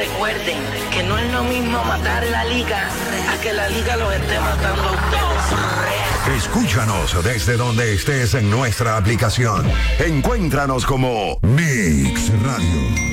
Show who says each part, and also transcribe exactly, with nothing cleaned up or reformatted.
Speaker 1: recuerden que no es lo mismo matar la liga a que la liga los esté matando a ustedes.
Speaker 2: Escúchanos desde donde estés en nuestra aplicación. Encuéntranos como Mix Radio.